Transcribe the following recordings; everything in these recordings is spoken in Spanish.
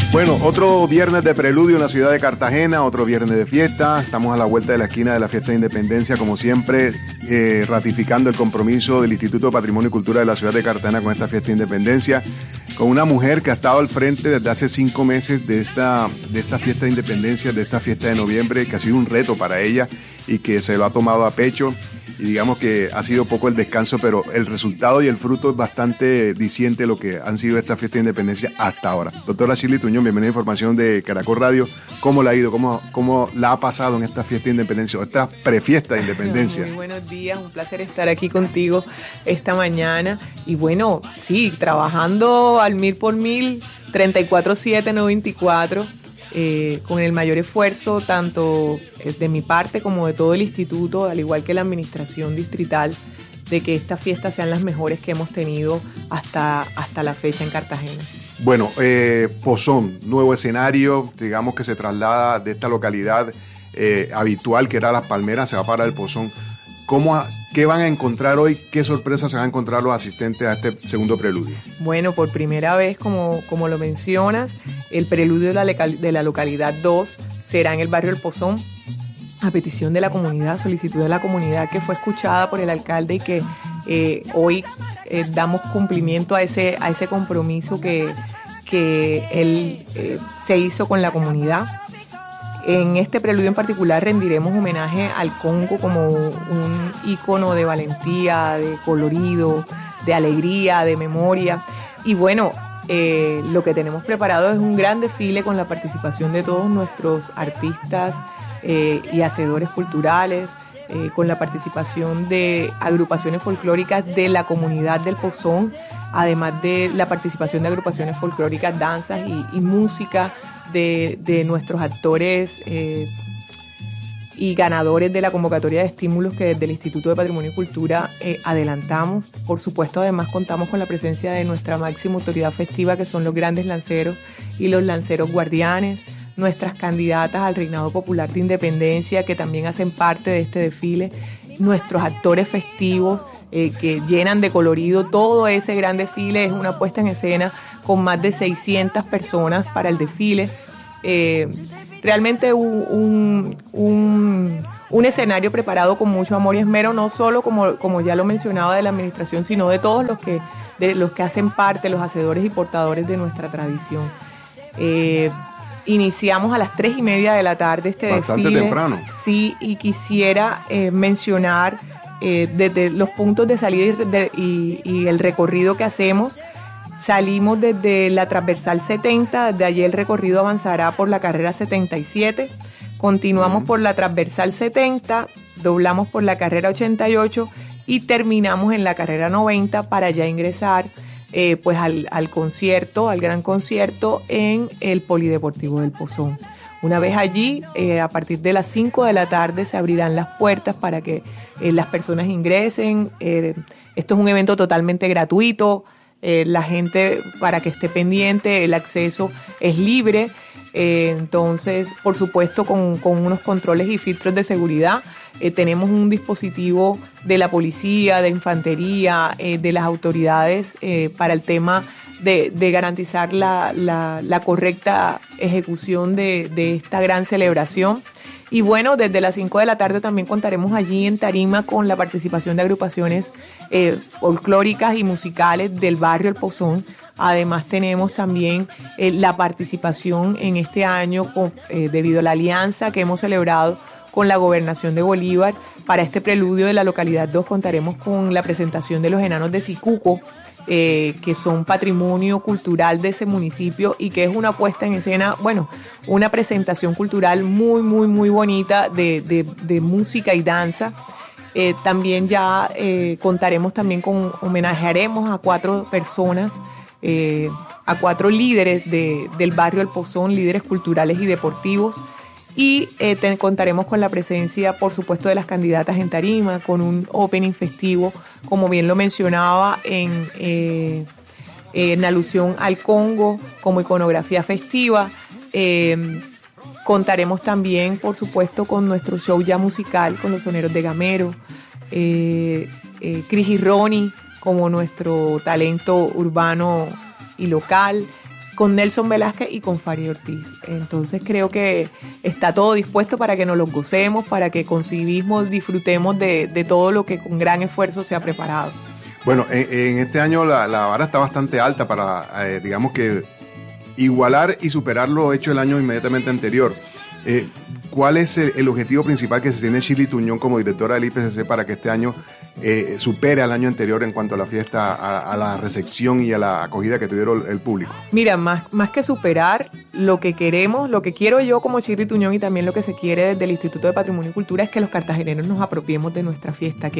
Bueno, otro viernes de preludio en la ciudad de Cartagena, otro viernes de fiesta. Estamos a la vuelta de la esquina de la fiesta de Independencia, como siempre, ratificando el compromiso del Instituto de Patrimonio y Cultura de la ciudad de Cartagena con esta fiesta de Independencia, con una mujer que ha estado al frente desde hace 5 meses de esta fiesta de Independencia, de esta fiesta de noviembre, que ha sido un reto para ella y que se lo ha tomado a pecho. Y digamos que ha sido poco el descanso, pero el resultado y el fruto es bastante diciente lo que han sido esta fiesta de Independencia hasta ahora. Doctora Shirley Tuñón, bienvenida a Información de Caracol Radio. ¿Cómo la ha ido? ¿Cómo la ha pasado en esta fiesta de Independencia o esta prefiesta de Independencia? Muy buenos días, un placer estar aquí contigo esta mañana. Y bueno, sí, trabajando al 1000 por 1000, 34/7, no 24. Con el mayor esfuerzo tanto de mi parte como de todo el instituto, al igual que la administración distrital, de que estas fiestas sean las mejores que hemos tenido hasta la fecha en Cartagena. Bueno, Pozón, nuevo escenario, digamos que se traslada de esta localidad habitual que era Las Palmeras, se va para el Pozón. ¿Qué van a encontrar hoy? ¿Qué sorpresas se van a encontrar los asistentes a este segundo preludio? Bueno, por primera vez, como lo mencionas, el preludio de la localidad 2 será en el barrio El Pozón, a petición de la comunidad, solicitud de la comunidad que fue escuchada por el alcalde y que hoy damos cumplimiento a ese compromiso que él se hizo con la comunidad. En este preludio en particular rendiremos homenaje al Congo como un ícono de valentía, de colorido, de alegría, de memoria. Y bueno, lo que tenemos preparado es un gran desfile con la participación de todos nuestros artistas y hacedores culturales, con la participación de agrupaciones folclóricas de la comunidad del Pozón, además de la participación de agrupaciones folclóricas, danzas y música de nuestros actores y ganadores de la convocatoria de estímulos que desde el Instituto de Patrimonio y Cultura adelantamos. Por supuesto, además contamos con la presencia de nuestra máxima autoridad festiva, que son los grandes lanceros y los lanceros guardianes, nuestras candidatas al Reinado Popular de Independencia, que también hacen parte de este desfile, nuestros actores festivos que llenan de colorido todo ese gran desfile. Es una puesta en escena con más de 600 personas para el desfile. Realmente un escenario preparado con mucho amor y esmero, no solo como ya lo mencionaba de la administración, sino de todos los que hacen parte, los hacedores y portadores de nuestra tradición. Iniciamos a las 3:30 de la tarde este Bastante desfile. Temprano. Sí, y quisiera mencionar desde los puntos de salida y el recorrido que hacemos. Salimos desde la transversal 70, de allí el recorrido avanzará por la carrera 77, continuamos por la transversal 70, doblamos por la carrera 88 y terminamos en la carrera 90 para ya ingresar pues al concierto, al gran concierto en el Polideportivo del Pozón. Una vez allí, a partir de las 5 de la tarde se abrirán las puertas para que las personas ingresen. Esto es un evento totalmente gratuito. La gente, para que esté pendiente, el acceso es libre, entonces por supuesto con unos controles y filtros de seguridad. Tenemos un dispositivo de la policía, de infantería, de las autoridades para el tema de garantizar la correcta ejecución de esta gran celebración. Y bueno, desde las 5 de la tarde también contaremos allí en tarima con la participación de agrupaciones folclóricas y musicales del barrio El Pozón. Además tenemos también la participación en este año debido a la alianza que hemos celebrado con la Gobernación de Bolívar. Para este preludio de la localidad 2 contaremos con la presentación de los enanos de Sicuco, que son patrimonio cultural de ese municipio y que es una puesta en escena, bueno, una presentación cultural muy, muy, muy bonita de música y danza. También ya contaremos también homenajearemos a 4 personas, a 4 líderes del barrio El Pozón, líderes culturales y deportivos. Y contaremos con la presencia, por supuesto, de las candidatas en tarima, con un opening festivo, como bien lo mencionaba, en alusión al Congo, como iconografía festiva. Contaremos también, por supuesto, con nuestro show ya musical, con los soneros de Gamero, Cris y Ronnie, como nuestro talento urbano y local. con Nelson Velázquez y con Farid Ortiz. Entonces creo que está todo dispuesto para que nos lo gocemos, para que con civismo disfrutemos de todo lo que con gran esfuerzo se ha preparado. Bueno, en este año la vara está bastante alta para, digamos que, igualar y superar lo hecho el año inmediatamente anterior. ¿Cuál es el objetivo principal que se tiene Shirley Tuñón como directora del IPCC para que este año supere al año anterior en cuanto a la fiesta, a la recepción y a la acogida que tuvieron el público? Mira, más que superar, lo que queremos, lo que quiero yo como Shirley Tuñón y también lo que se quiere desde el Instituto de Patrimonio y Cultura es que los cartageneros nos apropiemos de nuestra fiesta,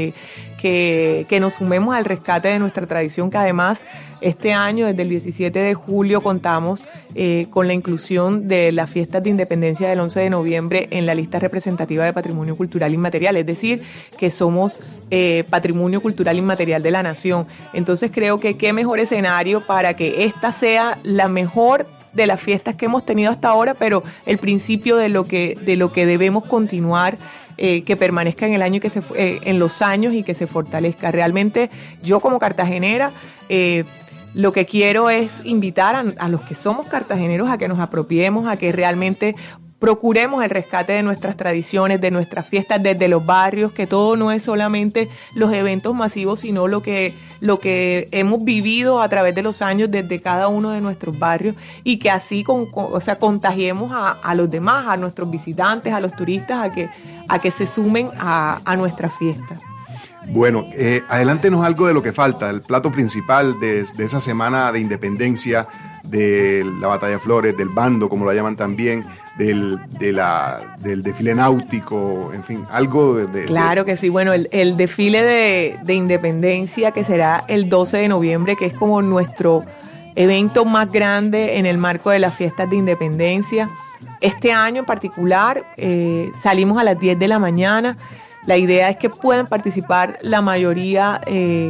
que nos sumemos al rescate de nuestra tradición, que además este año, desde el 17 de julio, contamos con la inclusión de las fiestas de independencia del 11 de noviembre en la lista representativa de Patrimonio Cultural Inmaterial, es decir, que somos Patrimonio Cultural Inmaterial de la Nación. Entonces creo que qué mejor escenario para que esta sea la mejor de las fiestas que hemos tenido hasta ahora, pero el principio de lo que debemos continuar, que permanezca en el año y que en los años y que se fortalezca. Realmente yo como cartagenera lo que quiero es invitar a los que somos cartageneros a que nos apropiemos, a que realmente procuremos el rescate de nuestras tradiciones, de nuestras fiestas desde los barrios, que todo no es solamente los eventos masivos, sino lo que hemos vivido a través de los años desde cada uno de nuestros barrios, y que así contagiemos a los demás, a nuestros visitantes, a los turistas, a que se sumen a nuestras fiestas. Bueno, adelántenos algo de lo que falta, el plato principal de esa semana de independencia, de la Batalla de Flores, del bando, como lo llaman también, del desfile náutico, en fin, algo de... Claro que sí, bueno, el desfile de independencia, que será el 12 de noviembre, que es como nuestro evento más grande en el marco de las fiestas de independencia. Este año en particular salimos a las 10 de la mañana. La idea es que puedan participar la mayoría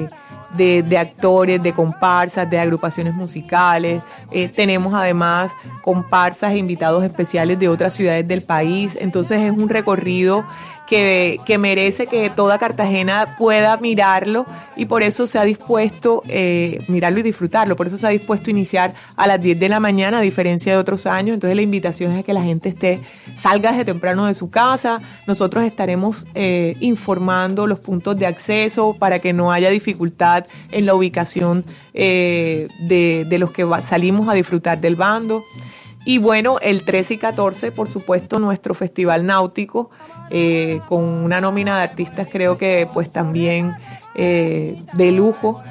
de actores, de comparsas, de agrupaciones musicales. Tenemos además comparsas e invitados especiales de otras ciudades del país. Entonces es un recorrido que merece que toda Cartagena pueda mirarlo, y por eso se ha dispuesto, mirarlo y disfrutarlo, por eso se ha dispuesto a iniciar a las 10 de la mañana, a diferencia de otros años. Entonces la invitación es a que la gente salga desde temprano de su casa. Nosotros estaremos informando los puntos de acceso para que no haya dificultad en la ubicación de los que salimos a disfrutar del bando. Y bueno, el 13 y 14, por supuesto, nuestro festival náutico, con una nómina de artistas, creo que pues también de lujo.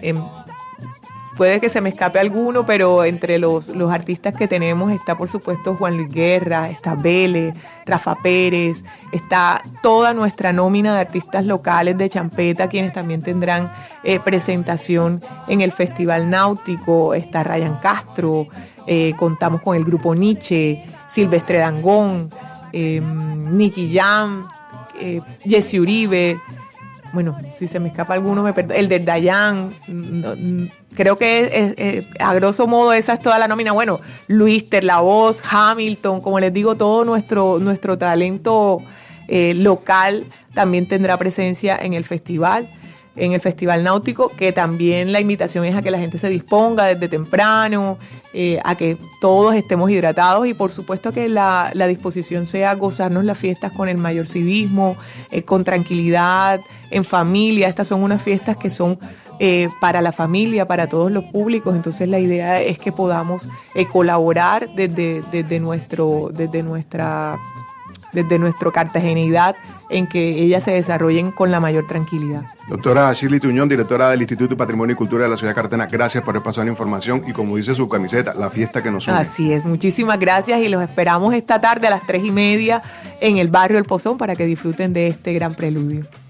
Puede que se me escape alguno, pero entre los artistas que tenemos está, por supuesto, Juan Luis Guerra, está Vélez, Rafa Pérez, está toda nuestra nómina de artistas locales de champeta, quienes también tendrán presentación en el Festival Náutico. Está Ryan Castro, contamos con el grupo Nietzsche, Silvestre Dangond, Nicky Jam, Jesse Uribe. Bueno, si se me escapa alguno, me perdono. El de Dayan, creo que a grosso modo esa es toda la nómina. Bueno, Luister, La Voz, Hamilton, como les digo, todo nuestro talento local también tendrá presencia en el festival náutico, que también la invitación es a que la gente se disponga desde temprano, a que todos estemos hidratados, y por supuesto que la disposición sea gozarnos las fiestas con el mayor civismo, con tranquilidad, en familia. Estas son unas fiestas que son para la familia, para todos los públicos. Entonces la idea es que podamos colaborar desde nuestra cartageneidad en que ellas se desarrollen con la mayor tranquilidad. Doctora Shirley Tuñón, directora del Instituto de Patrimonio y Cultura de la Ciudad de Cartagena, gracias por pasar la información y, como dice su camiseta, la fiesta que nos une. Así es, muchísimas gracias, y los esperamos esta tarde a las 3:30 en el barrio El Pozón para que disfruten de este gran preludio.